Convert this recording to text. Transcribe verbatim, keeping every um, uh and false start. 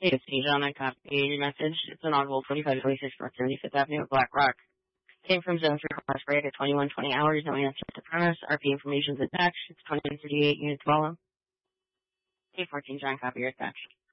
Hey, it's me, John. I copied your message. It's an audible twenty-five twenty-six North seventy-fifth Avenue, Black Rock. Came from Zone three class break at twenty-one twenty hours. No answer to premise. R P information's attached. It's twenty-one thirty-eight units follow. Hey, fourteen, John, copy your attached.